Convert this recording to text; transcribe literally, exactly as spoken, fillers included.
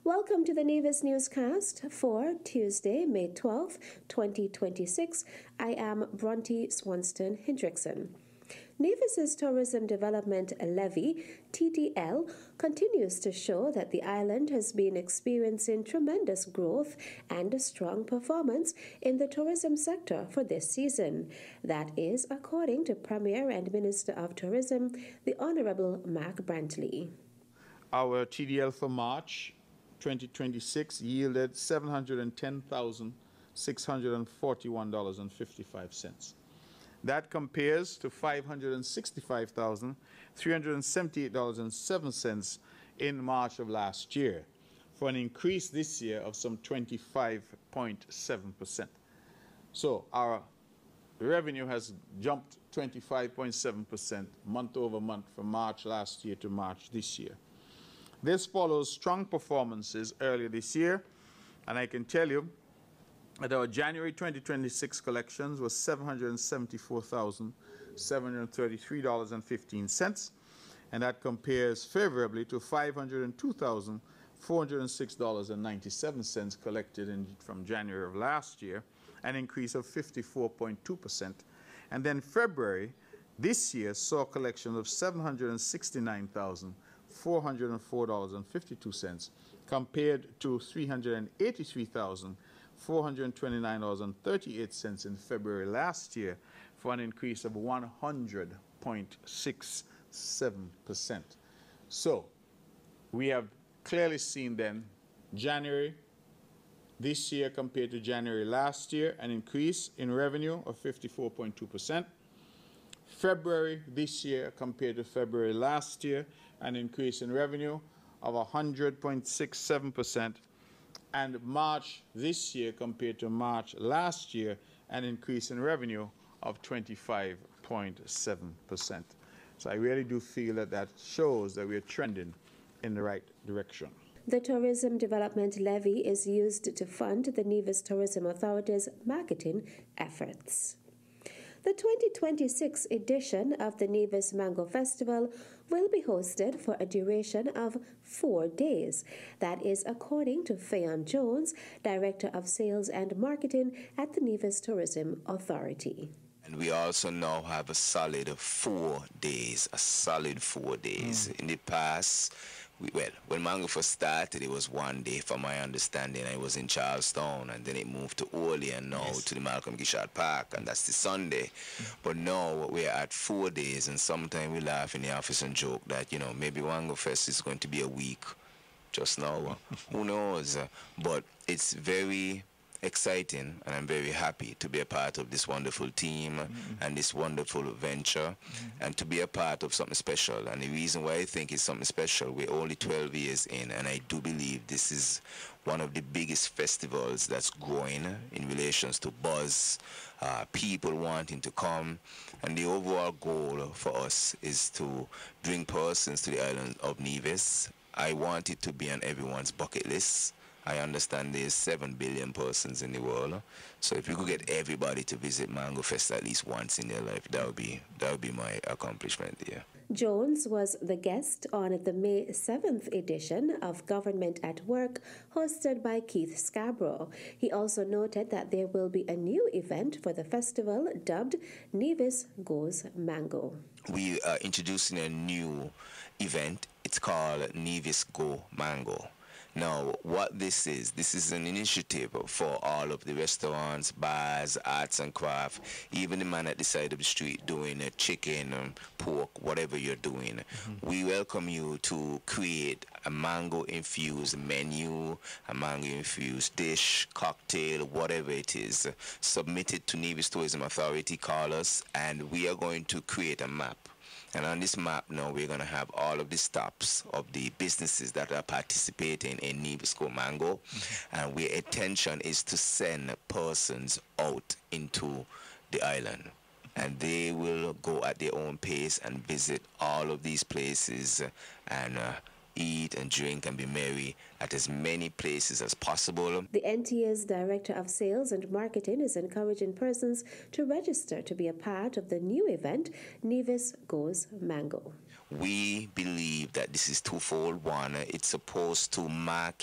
Welcome to the Nevis Newscast for Tuesday, May twelfth, twenty twenty-six. I am Bronte Swanston Hendrickson. Nevis's Tourism Development Levy, T D L, continues to show that the island has been experiencing tremendous growth and a strong performance in the tourism sector for this season. That is according to Premier and Minister of Tourism, the Honourable Mark Brantley. Our T D L for March twenty twenty-six yielded seven hundred ten thousand six hundred forty-one dollars and fifty-five cents. That compares to five hundred sixty-five thousand three hundred seventy-eight dollars and seven cents in March of last year, for an increase this year of some twenty-five point seven percent. So our revenue has jumped twenty-five point seven percent month over month from March last year to March this year. This follows strong performances earlier this year, and I can tell you that our January twenty twenty-six collections was seven hundred seventy-four thousand seven hundred thirty-three dollars and fifteen cents, and that compares favorably to five hundred two thousand four hundred six dollars and ninety-seven cents collected in, from January of last year, an increase of fifty-four point two percent. And then February this year saw collections of seven hundred sixty-nine thousand four hundred four dollars and fifty-two cents compared to three hundred eighty-three thousand four hundred twenty-nine dollars and thirty-eight cents in February last year, for an increase of one hundred point six seven percent. So we have clearly seen then January this year compared to January last year, an increase in revenue of fifty-four point two percent. February this year compared to February last year, an increase in revenue of one hundred point six seven percent. And March this year compared to March last year, an increase in revenue of twenty-five point seven percent. So I really do feel that that shows that we're trending in the right direction. The Tourism Development Levy is used to fund the Nevis Tourism Authority's marketing efforts. The twenty twenty-six edition of the Nevis Mango Festival will be hosted for a duration of four days. That is according to Fayon Jones, Director of Sales and Marketing at the Nevis Tourism Authority. And we also now have a solid four days, a solid four days. Mm. In the past, we, well, when Mango first started, it was one day, from my understanding. I was in Charlestown, and then it moved to Olean, now yes. to the Malcolm Gishard Park, and that's the Sunday. Mm. But now we're at four days, and sometimes we laugh in the office and joke that, you know, maybe Mango Fest is going to be a week just now. Who knows? But it's very exciting, and I'm very happy to be a part of this wonderful team mm-hmm. and this wonderful venture mm-hmm. and to be a part of something special. And the reason why I think it's something special, we're only twelve years in, and I do believe this is one of the biggest festivals that's growing in relations to buzz, uh, people wanting to come, and the overall goal for us is to bring persons to the island of Nevis. I want it to be on everyone's bucket list. I understand there's seven billion persons in the world, so if you could get everybody to visit Mango Fest at least once in their life, that would be that would be my accomplishment here. Jones was the guest on the May seventh edition of Government at Work, hosted by Keith Scarborough. He also noted that there will be a new event for the festival dubbed Nevis Goes Mango. We are introducing a new event. It's called Nevis Go Mango. Now, what this is, this is an initiative for all of the restaurants, bars, arts and craft, even the man at the side of the street doing a chicken, um, pork, whatever you're doing. Mm-hmm. We welcome you to create a mango-infused menu, a mango-infused dish, cocktail, whatever it is. Submit it to Nevis Tourism Authority, call us, and we are going to create a map. And on this map now, we're going to have all of the stops of the businesses that are participating in Nevis Go Mango. Mm-hmm. And our intention is to send persons out into the island. And they will go at their own pace and visit all of these places and uh, eat and drink and be merry at as many places as possible. The N T A's Director of Sales and Marketing is encouraging persons to register to be a part of the new event, Nevis Goes Mango. We believe that this is twofold. One, it's supposed to mark